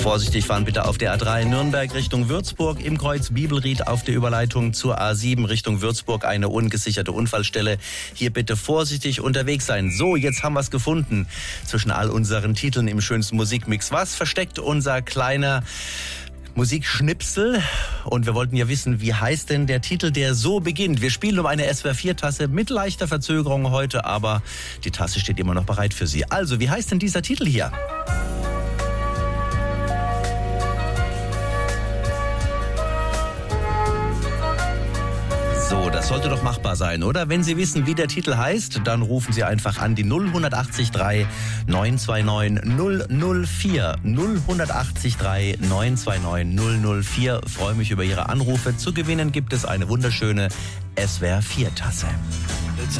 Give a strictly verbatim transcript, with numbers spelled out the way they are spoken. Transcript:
Vorsichtig fahren bitte auf der A drei Nürnberg Richtung Würzburg, im Kreuz Bibelried auf der Überleitung zur A sieben Richtung Würzburg eine ungesicherte Unfallstelle. Hier bitte vorsichtig unterwegs sein. So, jetzt haben wir es gefunden zwischen all unseren Titeln im schönsten Musikmix. Was versteckt unser kleiner Musikschnipsel? Und wir wollten ja wissen, wie heißt denn der Titel, der so beginnt? Wir spielen um eine S W R vier Tasse mit leichter Verzögerung heute, aber die Tasse steht immer noch bereit für Sie. Also, wie heißt denn dieser Titel hier? So, das sollte doch machbar sein, oder? Wenn Sie wissen, wie der Titel heißt, dann rufen Sie einfach an die null acht acht drei neun zwei neun null null vier. null acht acht drei neun zwei neun null null vier. Freue mich über Ihre Anrufe. Zu gewinnen gibt es eine wunderschöne S W R vier Tasse.